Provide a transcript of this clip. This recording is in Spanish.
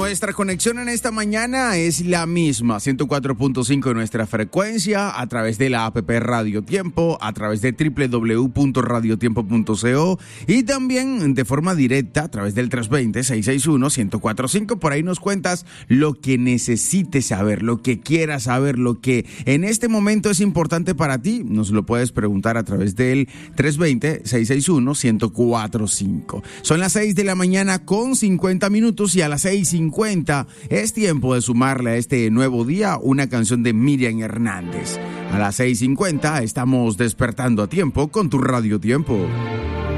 Nuestra conexión en esta mañana es la misma, 104.5 de nuestra frecuencia, a través de la app Radio Tiempo, a través de www.radiotiempo.co y también de forma directa a través del 320-661-1045. Por ahí nos cuentas lo que necesites saber, lo que quieras saber, lo que en este momento es importante para ti. Nos lo puedes preguntar a través del 320-661-1045. Son las 6 de la mañana con 50 minutos y a las 6:50 es tiempo de sumarle a este nuevo día una canción de Miriam Hernández. A las 6:50 estamos despertando a tiempo con tu Radio Tiempo.